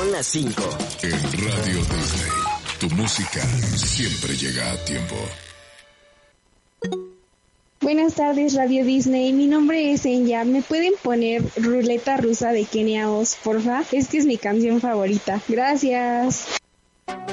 Son las 5. En Radio Disney, tu música siempre llega a tiempo. Buenas tardes, Radio Disney. Mi nombre es Enya. ¿Me pueden poner Ruleta Rusa de Kenia Oz, porfa? Es que es mi canción favorita. Gracias.